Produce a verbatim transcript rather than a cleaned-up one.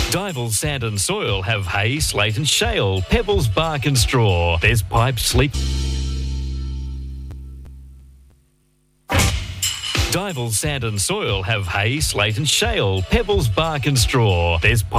Dival Sand and Soil have hay, slate and shale, pebbles, bark and straw. There's pipe, sleep... Dival Sand and Soil have hay, slate and shale, pebbles, bark and straw. There's